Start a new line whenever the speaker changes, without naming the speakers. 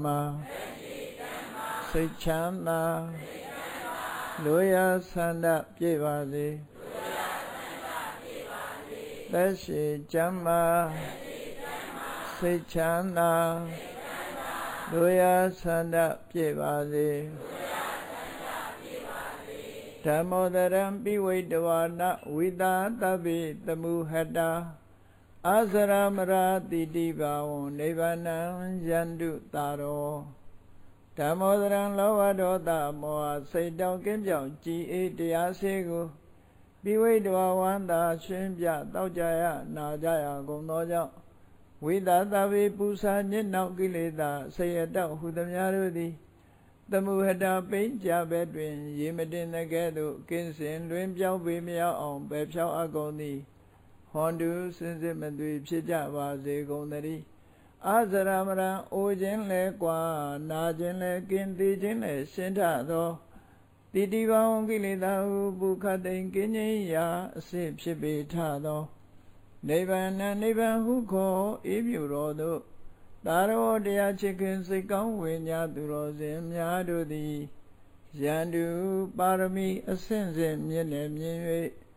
စိတ်ချမ်းသာလူရဆန္ဒပြေပါစေသက်ရှိချမ်းသာစိတ်ချမ်းသာလူရဆန္ဒပြေပါစေဓမ္မောတရံပိဝိတဝါနဝိတာတဗ္ဗိတမုဟတာအာဇရမရာတိတိဘာဝံနိဗ္ဗာနံယန္တုတာရောဓမ္မောတရံလောဘဒေါသမောဟစိတ်တောင်းကင်းပြောင်းကြည်အေးတရားစေကိုပိဝိတဝါဝန္တာရှင်ပြတောက်ကြရနာကြရကုန်သောကြောင့်ဝိတာတဗ္ဗိပူဇာညစ်နောက်ကိလေသာဆေယတောက်ဟုသမျှတို့သည်တမုဟတာပိဉ္ကြဘဲတွင်ရေမတင်တဲ့ကဲ့သို့ကင်းစင်တွင်ပြောင်းပေမရောက်အောင်ပဲဖြောင်းအပ်ကုန်သည်ဟွန်တုစင်စစ်မသွေဖြစ်ကြပါစေကုန်သတည်းအာဇရမရံအိုခြင်းလဲကွာနာခြင်းလဲကင်းသေးခြင်းလဲရှင်းထသောတိတိဘောင်ကိလေသာဟုပုခတ်သိင်ကင်းခြင်းရာအစစ်ဖြစ်ပေထသောနိဗ္ဗာန်နိဗ္ဗာန်ဟုခေါ်အေးမြူတော်သို့သာရောတရားချစ်ခင်စိတ်ကောင်းဝိညာသူတော်စင်များတို့သည်ယန္တုပါရမီအဆင့်ဆင့်မြင့်နေမြင့်၍